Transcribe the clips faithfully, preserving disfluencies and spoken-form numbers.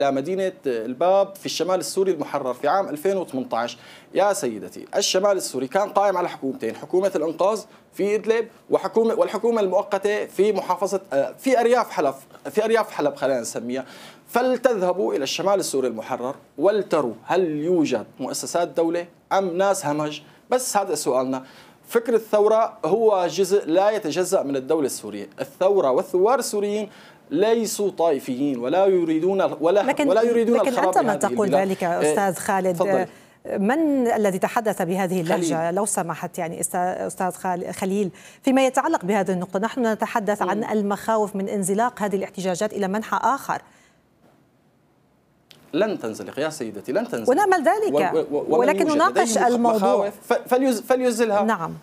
مدينة الباب في الشمال السوري المحرر في عام ألفين وثمانية عشر. يا سيدتي، الشمال السوري كان قائم على حكومتين، حكومة الإنقاذ في إدلب وحكومة والحكومة المؤقتة في محافظة في أرياف حلب في أرياف حلب خلينا نسميها. فلتذهبوا إلى الشمال السوري المحرر ولتروا هل يوجد مؤسسات دولة أم ناس همج؟ بس هذا سؤالنا. فكر الثورة هو جزء لا يتجزأ من الدولة السورية. الثورة والثوار السوريين ليسوا طائفيين ولا يريدون ولا لكن ولا يريدون لكن الخراب. أنت من تقول ذلك أستاذ خالد. فضل. من الذي تحدث بهذه اللهجة لو سمحت يعني أستاذ خليل فيما يتعلق بهذه النقطة؟ نحن نتحدث عن المخاوف من انزلاق هذه الاحتجاجات إلى منحى آخر. لن تنزلق يا سيدتي، لن تنزلق ونأمل ذلك، ولكن نناقش الموضوع. فليزلها. نعم.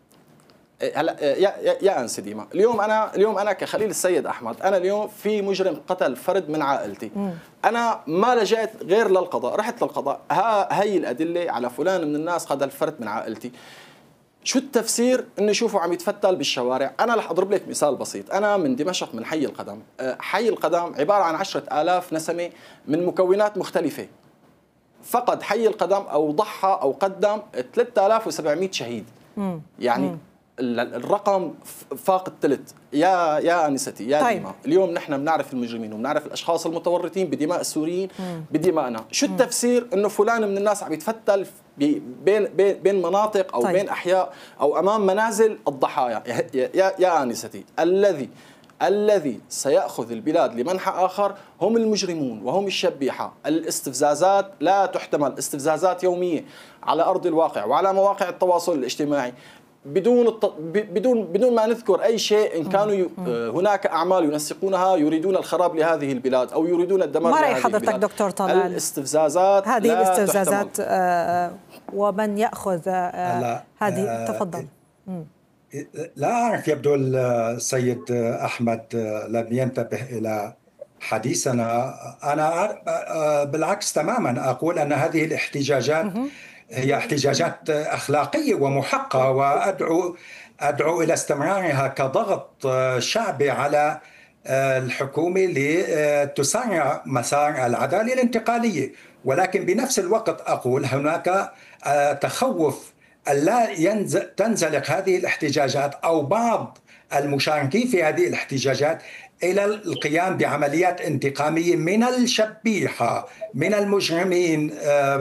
هلا يا يا انسه ديما، اليوم انا اليوم انا كخليل السيد احمد، انا اليوم في مجرم قتل فرد من عائلتي، م. انا ما لجأت غير للقضاء، رحت للقضاء، ها هي الادله على فلان من الناس قتل فرد من عائلتي. شو التفسير انه شوفوا عم يتفتل بالشوارع؟ انا رح اضرب لك مثال بسيط، انا من دمشق من حي القدم، حي القدم عباره عن عشرة آلاف نسمه من مكونات مختلفه. فقد حي القدم او ضحى او قدم ثلاثة آلاف وسبعمئة شهيد. م. يعني م. الرقم فاق الثلث. يا يا انستي يا طيب. ديما، اليوم نحن بنعرف المجرمين وبنعرف الاشخاص المتورطين بدماء السوريين مم. بدمائنا. شو مم. التفسير انه فلان من الناس عم يتفتل بين بين بين مناطق او طيب. بين احياء او امام منازل الضحايا؟ يا يا, يا انستي، الذي الذي سيأخذ البلاد لمنحى آخر هم المجرمون وهم الشبيحة. الاستفزازات لا تحتمل، استفزازات يومية على أرض الواقع وعلى مواقع التواصل الاجتماعي بدون الت... بدون بدون ما نذكر اي شيء. ان كانوا ي... هناك اعمال ينسقونها يريدون الخراب لهذه البلاد او يريدون الدمار لهذه البلاد. ما رأي حضرتك دكتور طلال؟ الاستفزازات هذه الاستفزازات آه ومن ياخذ آه هذه آه تفضل. آه لا اعرف، يبدو السيد احمد لم ينتبه الى حديثنا. انا بالعكس تماما اقول ان هذه الاحتجاجات هي احتجاجات أخلاقية ومحقة، وأدعو أدعو إلى استمرارها كضغط شعبي على الحكومة لتسرع مسار العدالة الانتقالية. ولكن بنفس الوقت أقول هناك تخوف ألا تنزلق هذه الاحتجاجات أو بعض المشاركين في هذه الاحتجاجات إلى القيام بعمليات انتقامية من الشبيحة، من المجرمين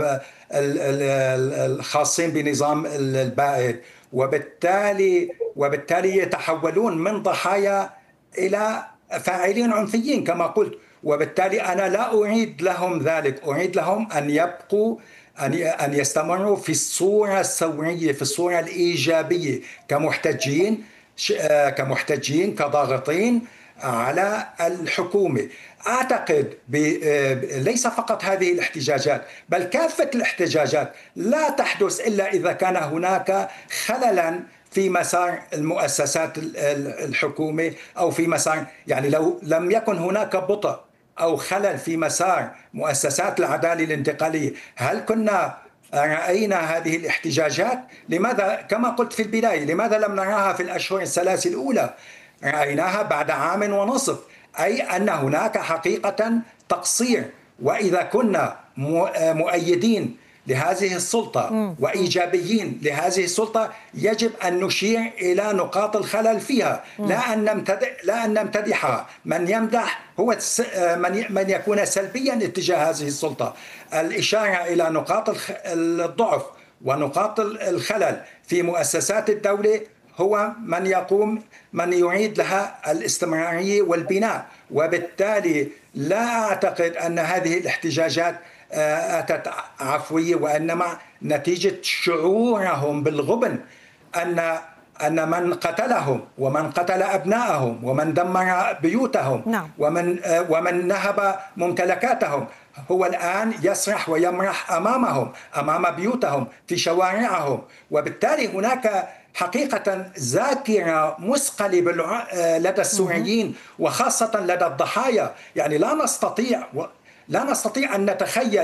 الخاصين بنظام البائد، وبالتالي وبالتالي يتحولون من ضحايا إلى فاعلين عنفيين كما قلت. وبالتالي أنا لا أريد لهم ذلك، أريد لهم أن يبقوا أن أن يستمروا في الصورة الثورية، في الصورة الإيجابية كمحتجين كمحتجين كضاغطين على الحكومة. أعتقد ليس فقط هذه الاحتجاجات بل كافة الاحتجاجات لا تحدث إلا إذا كان هناك خللا في مسار المؤسسات الحكومة أو في مسار، يعني لو لم يكن هناك بطء أو خلل في مسار مؤسسات العدالة الانتقالية، هل كنا رأينا هذه الاحتجاجات؟ لماذا كما قلت في البداية لماذا لم نراها في الأشهر الثلاث الأولى؟ رأيناها بعد عام ونصف، أي أن هناك حقيقة تقصير. وإذا كنا مؤيدين لهذه السلطة وإيجابيين لهذه السلطة يجب أن نشير إلى نقاط الخلل فيها، لا أن نمتدح لا أن نمتدحها. من يمدح هو من من يكون سلبيا اتجاه هذه السلطة. الإشارة إلى نقاط الضعف ونقاط الخلل في مؤسسات الدولة هو من يقوم من يعيد لها الاستمرارية والبناء. وبالتالي لا أعتقد أن هذه الاحتجاجات أتت عفوية، وإنما نتيجة شعورهم بالغبن أن أن من قتلهم ومن قتل أبنائهم ومن دمر بيوتهم نعم. ومن ومن نهب ممتلكاتهم هو الآن يسرح ويمرح أمامهم أمام بيوتهم في شوارعهم. وبالتالي هناك حقيقة ذاكرة مثقلة لدى السوريين وخاصة لدى الضحايا. يعني لا نستطيع لا نستطيع أن نتخيل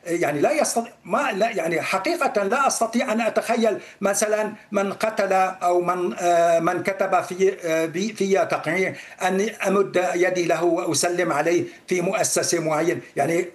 يعني لا يستطيع ما لا يعني حقيقة لا أستطيع أن أتخيل مثلا من قتل أو من من كتب في في تقرير أن أمد يدي له وأسلم عليه في مؤسسة معينة. يعني